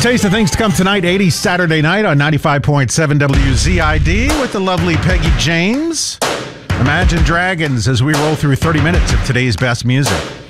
Taste of things to come tonight, 80s Saturday night on 95.7 WZID with the lovely Peggy James. Imagine Dragons as we roll through 30 minutes of today's best music.